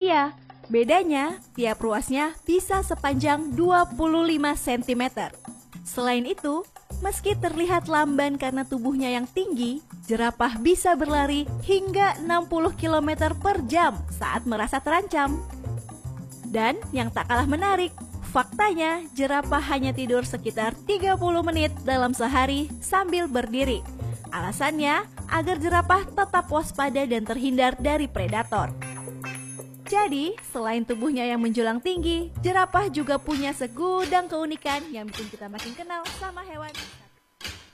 Iya, bedanya tiap ruasnya bisa sepanjang 25 cm. Selain itu, meski terlihat lamban karena tubuhnya yang tinggi, jerapah bisa berlari hingga 60 km per jam saat merasa terancam. Dan yang tak kalah menarik, faktanya jerapah hanya tidur sekitar 30 menit dalam sehari sambil berdiri. Alasannya agar jerapah tetap waspada dan terhindar dari predator. Jadi, selain tubuhnya yang menjulang tinggi, jerapah juga punya segudang keunikan yang bikin kita makin kenal sama hewan.